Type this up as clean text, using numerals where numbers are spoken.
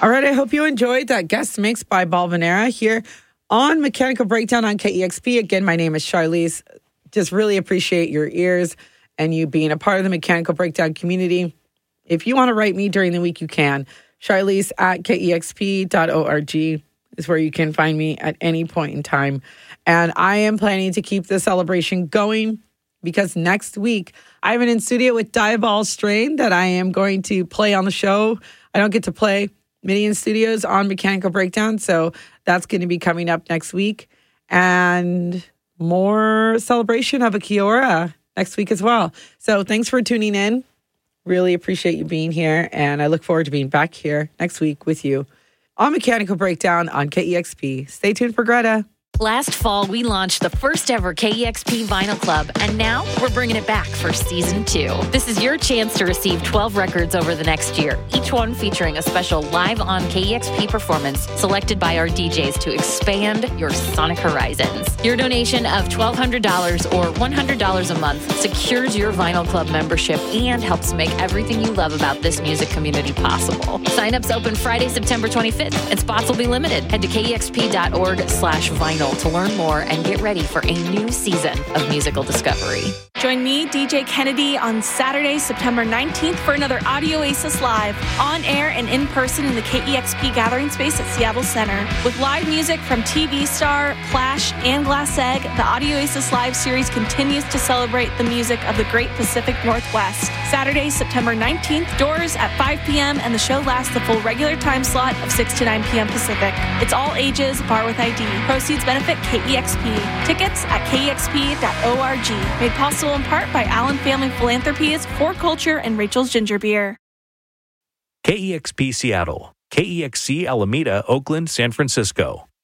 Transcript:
All right, I hope you enjoyed that guest mix by Balvanera here on Mechanical Breakdown on KEXP. Again, my name is Charlize. Just really appreciate your ears and you being a part of the Mechanical Breakdown community. If you want to write me during the week, you can. Charlize at KEXP.org is where you can find me at any point in time. And I am planning to keep the celebration going because next week I have an in studio with Diabol Strain that I am going to play on the show. I don't get to play many in studios on Mechanical Breakdown, so that's going to be coming up next week. And more celebration of a Kiora next week as well. So thanks for tuning in. Really appreciate you being here, and I look forward to being back here next week with you on Mechanical Breakdown on KEXP. Stay tuned for Greta. Last fall, we launched the first ever KEXP Vinyl Club, and now we're bringing it back for Season 2. This is your chance to receive 12 records over the next year, each one featuring a special live on KEXP performance selected by our DJs to expand your sonic horizons. Your donation of $1,200 or $100 a month secures your Vinyl Club membership and helps make everything you love about this music community possible. Sign-ups open Friday, September 25th, and spots will be limited. Head to kexp.org/vinyl to learn more and get ready for a new season of musical discovery. Join me, DJ Kennedy, on Saturday, September 19th for another Audio Oasis Live, on air and in person in the KEXP Gathering Space at Seattle Center. With live music from TV Star, Clash, and Glass Egg, the Audio Oasis Live series continues to celebrate the music of the Great Pacific Northwest. Saturday, September 19th, doors at 5 p.m. and the show lasts the full regular time slot of 6 to 9 p.m. Pacific. It's all ages, bar with ID. Proceeds benefit KEXP. Tickets at kexp.org. Made possible in part by Allen Family Philanthropies, For Culture, and Rachel's Ginger Beer. KEXP Seattle, KEXC Alameda, Oakland, San Francisco.